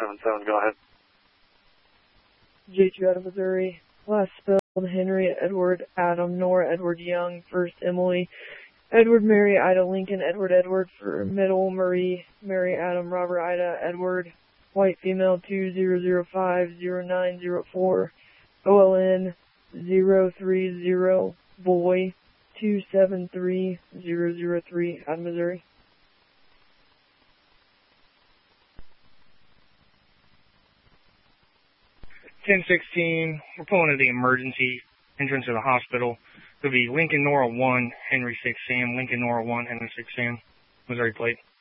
477, go ahead. J2 out of Missouri. Last spelled Henry, Edward, Adam, Nora, Edward, Young. First, Emily, Edward, Mary, Ida, Lincoln, Edward, Edward. For middle, Marie, Mary, Adam, Robert, Ida, Edward. White female 20050904. OLN 030. Boy 273003. Out of Missouri. 1016, we're pulling to the emergency entrance of the hospital. It'll be Lincoln Nora 1, Henry 6 Sam, Lincoln Nora 1, Henry 6 Sam, Missouri plate.